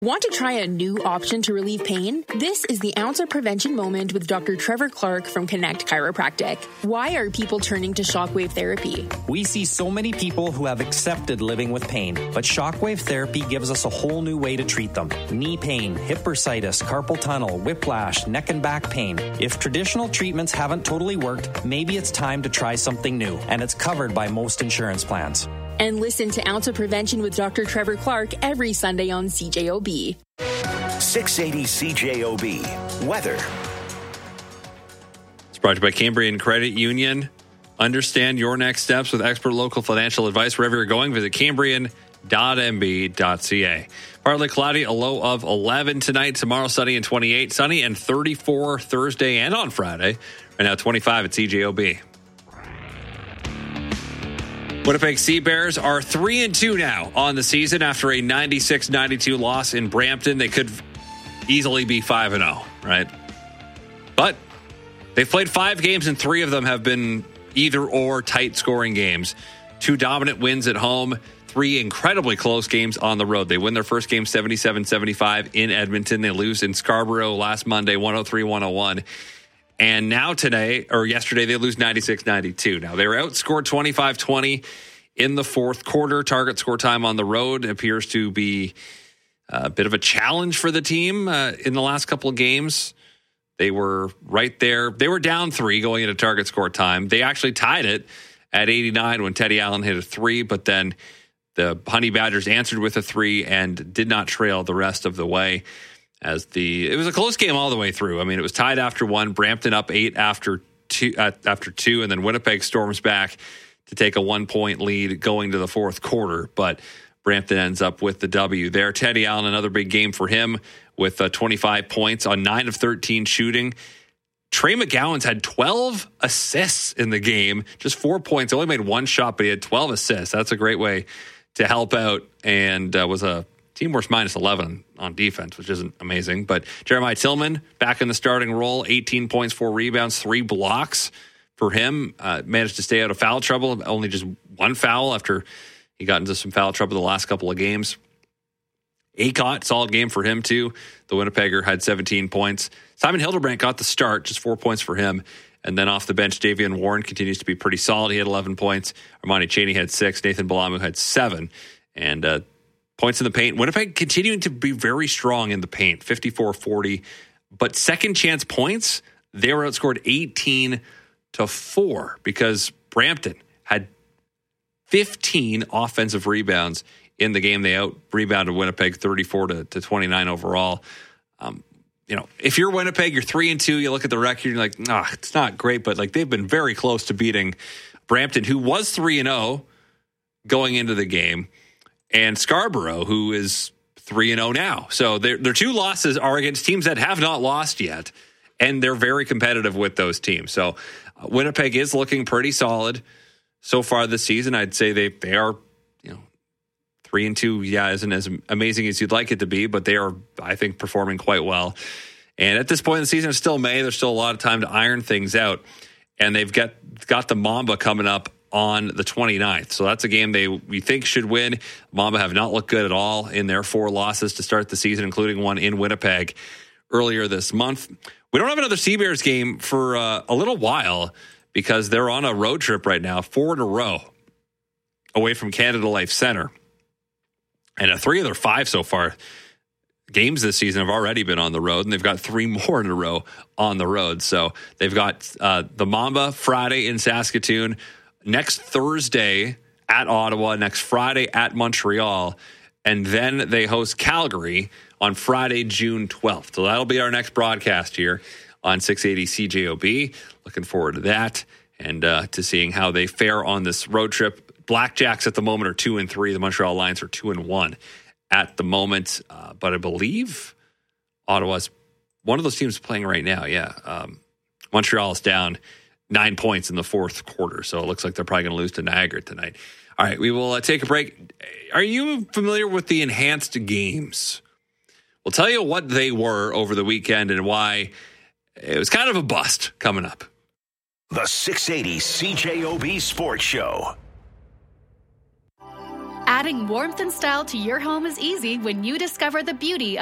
Want to try a new option to relieve pain? This is the Ounce of Prevention Moment with Dr. Trevor Clark from Connect Chiropractic. Why are people turning to shockwave therapy? We see so many people who have accepted living with pain, but shockwave therapy gives us a whole new way to treat them. Knee pain, hip bursitis, carpal tunnel, whiplash, neck and back pain. If traditional treatments haven't totally worked, maybe it's time to try something new, and it's covered by most insurance plans. And listen to Ounce of Prevention with Dr. Trevor Clark every Sunday on CJOB. 680 CJOB. Weather. It's brought to you by Cambrian Credit Union. Understand your next steps with expert local financial advice. Wherever you're going, visit cambrian.mb.ca. Partly cloudy, a low of 11 tonight. Tomorrow, sunny and 28. Sunny and 34 Thursday and on Friday. Right now, 25 at CJOB. Winnipeg Sea Bears are 3-2 now on the season after a 96-92 loss in Brampton. They could easily be 5-0, right? But they've played 5 games and 3 of them have been either or tight scoring games. 2 dominant wins at home, 3 incredibly close games on the road. They win their first game 77-75 in Edmonton. They lose in Scarborough last Monday 103-101. And now yesterday, they lose 96-92. Now, they were outscored 25-20 in the fourth quarter. Target score time on the road appears to be a bit of a challenge for the team in the last couple of games. They were right there. They were down 3 going into target score time. They actually tied it at 89 when Teddy Allen hit a 3, but then the Honey Badgers answered with a 3 and did not trail the rest of the way. It was a close game all the way through. I mean, it was tied after 1, Brampton up 8 after 2, and then Winnipeg storms back to take a 1-point lead going to the fourth quarter. But Brampton ends up with the W there. Teddy Allen, another big game for him with 25 points on 9 of 13 shooting. Trey McGowan's had 12 assists in the game, just 4 points. He only made 1 shot, but he had 12 assists. That's a great way to help out, and was a team worst minus 11 on defense, which isn't amazing. But Jeremiah Tillman back in the starting role, 18 points, 4 rebounds, 3 blocks for him. Managed to stay out of foul trouble, only just 1 foul after he got into some foul trouble the last couple of games. Acott, solid game for him too. The Winnipegger had 17 points. Simon Hildebrandt got the start, just 4 points for him. And then off the bench, Davian Warren continues to be pretty solid. He had 11 points. Armani Chaney had 6. Nathan Balamu had 7. And points in the paint. Winnipeg continuing to be very strong in the paint, 54-40. But second chance points, they were outscored 18-4 because Brampton had 15 offensive rebounds in the game. They out-rebounded Winnipeg 34-29 overall. If you're Winnipeg, you're 3-2, you look at the record, you're like, it's not great, but they've been very close to beating Brampton, who was 3-0 going into the game, and Scarborough, who is 3-0 now. So their 2 losses are against teams that have not lost yet, and they're very competitive with those teams. So Winnipeg is looking pretty solid so far this season. I'd say they are, 3-2, isn't as amazing as you'd like it to be, but they are, I think, performing quite well. And at this point in the season, it's still May. There's still a lot of time to iron things out. And they've got the Mamba coming up on the 29th. So that's a game we think should win. Mamba have not looked good at all in their 4 losses to start the season, including one in Winnipeg earlier this month. We don't have another Sea Bears game for a little while because they're on a road trip right now, 4 in a row away from Canada Life Center. And 3 of their 5 so far games this season have already been on the road, and they've got 3 more in a row on the road. So they've got the Mamba Friday in Saskatoon, next Thursday at Ottawa, next Friday at Montreal, and then they host Calgary on Friday, June 12th. So that'll be our next broadcast here on 680 CJOB. Looking forward to that and to seeing how they fare on this road trip. Blackjacks at the moment are 2-3. The Montreal Lions are 2-1 at the moment. But I believe Ottawa's one of those teams playing right now. Yeah. Montreal is down 9 points in the fourth quarter. So it looks like they're probably going to lose to Niagara tonight. All right. We will take a break. Are you familiar with the enhanced games? We'll tell you what they were over the weekend and why it was kind of a bust coming up. The 680 CJOB Sports Show. Adding warmth and style to your home is easy when you discover the beauty